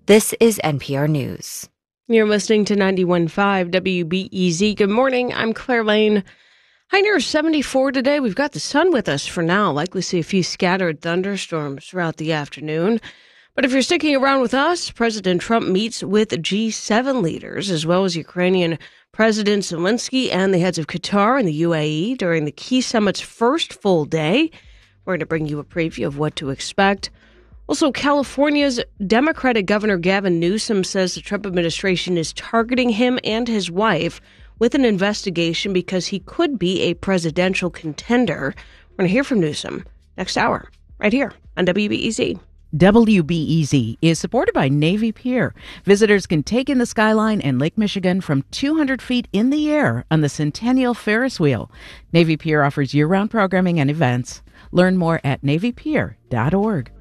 This is NPR News. You're listening to 91.5 WBEZ. Good morning. I'm Claire Lane. High near 74 today. We've got the sun with us for now. Likely see a few scattered thunderstorms throughout the afternoon. But if you're sticking around with us, President Trump meets with G7 leaders, as well as Ukrainian President Zelensky and the heads of Qatar and the UAE during the key summit's first full day. We're going to bring you a preview of what to expect. Also, California's Democratic Governor Gavin Newsom says the Trump administration is targeting him and his wife with an investigation because he could be a presidential contender. We're going to hear from Newsom next hour, right here on WBEZ. WBEZ is supported by Navy Pier. Visitors can take in the skyline and Lake Michigan from 200 feet in the air on the Centennial Ferris Wheel. Navy Pier offers year-round programming and events. Learn more at NavyPier.org.